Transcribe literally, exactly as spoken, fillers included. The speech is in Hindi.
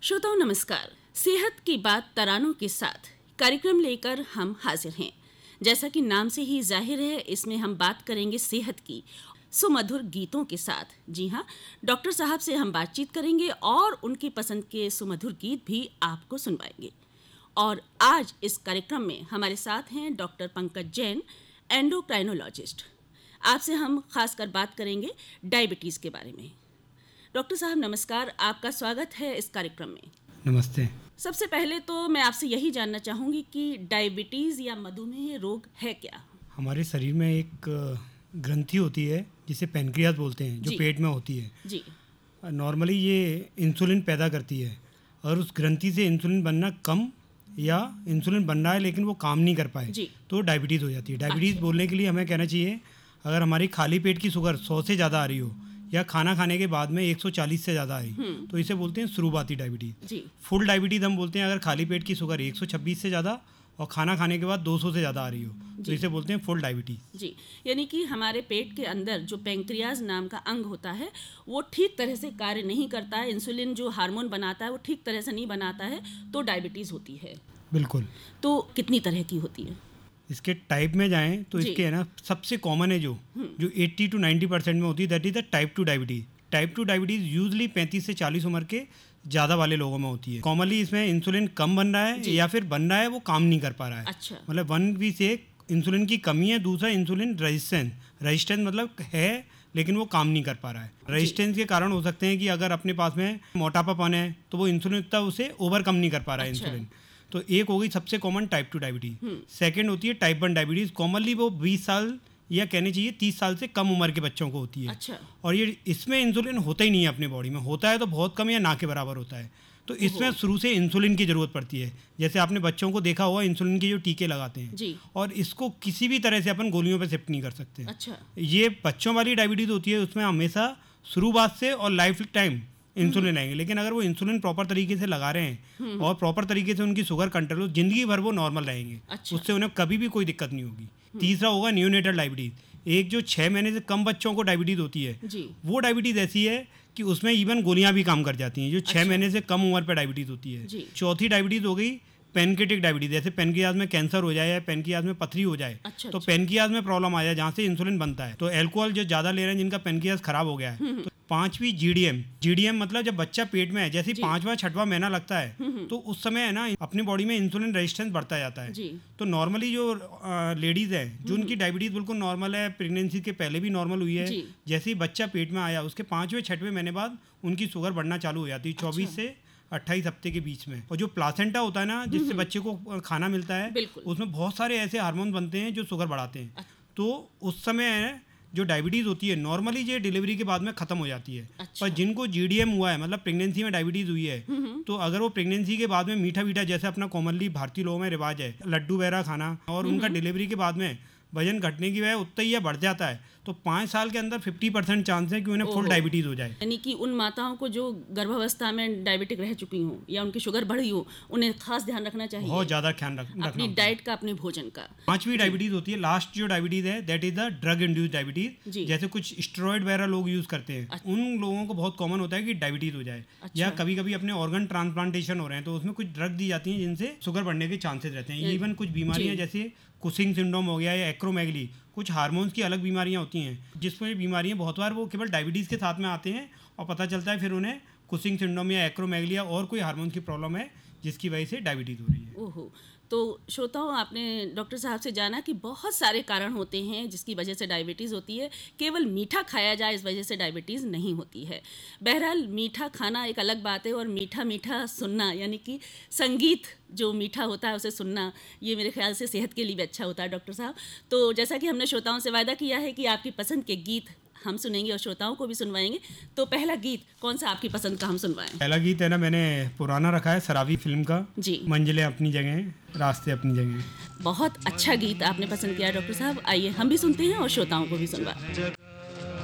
श्रोताओं नमस्कार। सेहत की बात तरानों के साथ कार्यक्रम लेकर हम हाजिर हैं। जैसा कि नाम से ही जाहिर है, इसमें हम बात करेंगे सेहत की सुमधुर गीतों के साथ। जी हाँ, डॉक्टर साहब से हम बातचीत करेंगे और उनकी पसंद के सुमधुर गीत भी आपको सुनवाएंगे। और आज इस कार्यक्रम में हमारे साथ हैं डॉक्टर पंकज जैन, एंडोक्राइनोलॉजिस्ट। आपसे हम खासकर बात करेंगे डायबिटीज़ के बारे में। डॉक्टर साहब नमस्कार, आपका स्वागत है इस कार्यक्रम में। नमस्ते। सबसे पहले तो मैं आपसे यही जानना चाहूँगी कि डायबिटीज़ या मधुमेह रोग है क्या? हमारे शरीर में एक ग्रंथि होती है जिसे पैनक्रियास बोलते हैं, जो पेट में होती है जी। नॉर्मली ये इंसुलिन पैदा करती है और उस ग्रंथि से इंसुलिन बनना कम या इंसुलिन बन रहा है लेकिन वो काम नहीं कर पाए जी। तो डायबिटीज़ हो जाती है। डायबिटीज़ अच्छा। बोलने के लिए हमें कहना चाहिए, अगर हमारी खाली पेट की शुगर सौ से ज़्यादा आ रही हो या खाना खाने के बाद में एक सौ चालीस से ज़्यादा आई तो इसे बोलते हैं शुरुआती डायबिटीज़। जी। फुल डायबिटीज़ हम बोलते हैं अगर खाली पेट की शुगर एक सौ छब्बीस से ज़्यादा और खाना खाने के बाद दो सौ से ज़्यादा आ रही हो तो इसे बोलते हैं फुल डायबिटीज़। जी, यानी कि हमारे पेट के अंदर जो पैंक्रियाज नाम का अंग होता है वो ठीक तरह से कार्य नहीं करता है, इंसुलिन जो हार्मोन बनाता है वो ठीक तरह से नहीं बनाता है, तो डायबिटीज़ होती है। बिल्कुल। तो कितनी तरह की होती है? इसके टाइप में जाएं तो जी। इसके है ना, सबसे कॉमन है जो जो अस्सी टू नब्बे परसेंट में होती है, that is the type two diabetes. Type two diabetes usually पैंतीस से चालीस उम्र के ज़्यादा वाले लोगों में होती है। कॉमनली इसमें इंसुलिन कम बन रहा है या फिर बन रहा है वो काम नहीं कर पा रहा है। अच्छा। मतलब वन भी से इंसुलिन की कमी है, दूसरा इंसुलिन रेजिस्टेंस। रेजिस्टेंस मतलब है लेकिन वो काम नहीं कर पा रहा है। रेजिस्टेंस के कारण हो सकते हैं कि अगर अपने पास में मोटापापन है तो वो इंसुलिन इतना उसे ओवरकम नहीं कर पा रहा है। अच्छा। इंसुलिन तो एक हो गई सबसे common type two diabetes. Second होती है टाइप वन डायबिटीज़। कॉमनली वो बीस साल या कहने चाहिए तीस साल से कम उम्र के बच्चों को होती है। अच्छा। और ये इसमें इंसुलिन होता ही नहीं है अपने बॉडी में, होता है तो बहुत कम या ना के बराबर होता है। तो इसमें शुरू से इंसुलिन की ज़रूरत पड़ती है। जैसे आपने बच्चों को देखा होगा इंसुलिन के जो टीके लगाते हैं जी। और इसको किसी भी तरह से अपन गोलियों पे शिफ्ट नहीं कर सकते। अच्छा। ये बच्चों वाली डायबिटीज़ होती है, उसमें हमेशा शुरुआत से और लाइफ टाइम इंसुलिन आएंगे। लेकिन अगर वो इंसुलिन प्रॉपर तरीके से लगा रहे हैं और प्रॉपर तरीके से उनकी शुगर कंट्रोल हो, जिंदगी भर वो नॉर्मल रहेंगे। अच्छा। उससे उन्हें कभी भी कोई दिक्कत नहीं होगी। तीसरा होगा न्यूनेटल डायबिटीज़। एक जो छः महीने से कम बच्चों को डायबिटीज़ होती है जी। वो डायबिटीज़ ऐसी है कि उसमें इवन गोलियां भी काम कर जाती हैं, जो छः अच्छा। महीने से कम उम्र पर डायबिटीज़ होती है। जी। चौथी डायबिटीज़ हो गई पैनक्रियाटिक डायबिटीज़। जैसे पैनक्रियाज में कैंसर हो जाए या पैनक्रियाज में पथरी हो जाए अच्छा। तो अच्छा। पैनक्रियाज में प्रॉब्लम आ जाए जहाँ से इंसुलिन बनता है। तो अल्कोहल जो ज़्यादा ले रहे हैं जिनका पैनक्रियाज खराब हो गया है। तो पांचवी जीडीएम। जीडीएम मतलब जब बच्चा पेट में है, जैसे ही पांचवा छठवां महीना लगता है तो उस समय है ना अपनी बॉडी में इंसुलिन रेजिस्टेंस बढ़ता जाता है। जी। तो नॉर्मली जो लेडीज़ है जो उनकी डायबिटीज़ बिल्कुल नॉर्मल है, प्रेगनेंसी के पहले भी नॉर्मल हुई है, जी। जैसे ही बच्चा पेट में आया उसके पाँचवें छठवें महीने बाद उनकी शुगर बढ़ना चालू हो जाती है, चौबीस से अट्ठाईस हफ्ते के बीच में। और जो प्लासेंटा होता है ना जिससे बच्चे को खाना मिलता है, बिल्कुल। उसमें बहुत सारे ऐसे हार्मोन बनते हैं जो शुगर बढ़ाते हैं। तो उस समय जो डायबिटीज़ होती है नॉर्मली ये डिलीवरी के बाद में ख़त्म हो जाती है। अच्छा। पर जिनको जीडीएम हुआ है, मतलब प्रेगनेंसी में डायबिटीज़ हुई है, तो अगर वो प्रेगनेंसी के बाद में मीठा मीठा, जैसे अपना कॉमनली भारतीय लोगों में रिवाज है लड्डू वगैरह खाना, और उनका डिलीवरी के बाद में वजन घटने की वजह उतना ही या बढ़ जाता है, तो पाँच साल के अंदर पचास परसेंट चांस है कि उन्हें फुल डायबिटीज़ हो जाए। यानी कि उन माताओं को जो गर्भावस्था में डायबिटिक रह चुकी हों या उनकी शुगर बढ़ी हो, उन्हें खास ध्यान रखना चाहिए, बहुत ज़्यादा ख्याल रख, रखना अपनी डाइट का, अपने भोजन का। पांचवी डायबिटीज़ होती है, लास्ट जो डायबिटीज़ है that is the drug induced diabetes. जैसे कुछ स्टेरॉइड वगैरह लोग यूज़ करते हैं, अच्छा। उन लोगों को बहुत कॉमन होता है कि डायबिटीज़ हो जाए। अच्छा। या कभी कभी अपने ऑर्गन ट्रांसप्लांटेशन हो रहे हैं तो उसमें कुछ ड्रग दी जाती हैं जिनसे शुगर बढ़ने के चांसेस रहते हैं। इवन कुछ बीमारियां जैसे कुशिंग सिंड्रोम हो गया या एक्रोमेगली, कुछ हार्मोन्स की अलग बीमारियां होती हैं जिसमें बीमारियां बहुत बार वो केवल डायबिटीज़ के साथ में आते हैं और पता चलता है फिर उन्हें कुशिंग सिंड्रोम या एक्रोमेगली या और कोई हार्मोन्स की प्रॉब्लम है जिसकी वजह से डायबिटीज़ हो रही है। ओहो। तो श्रोताओं, आपने डॉक्टर साहब से जाना कि बहुत सारे कारण होते हैं जिसकी वजह से डायबिटीज़ होती है। केवल मीठा खाया जाए इस वजह से डायबिटीज़ नहीं होती है। बहरहाल मीठा खाना एक अलग बात है और मीठा मीठा सुनना, यानी कि संगीत जो मीठा होता है उसे सुनना, ये मेरे ख्याल से सेहत के लिए भी अच्छा होता है। डॉक्टर साहब, तो जैसा कि हमने श्रोताओं से वादा किया है कि आपकी पसंद के गीत हम सुनेंगे और श्रोताओं को भी सुनवाएंगे, तो पहला गीत कौन सा आपकी पसंद का हम सुनवाएं? पहला गीत है ना, मैंने पुराना रखा है सराबी फिल्म का, जी। मंजिलें अपनी जगह रास्ते अपनी जगह। बहुत अच्छा गीत आपने पसंद किया डॉक्टर साहब। आइए हम भी सुनते हैं और श्रोताओं को भी सुनवा।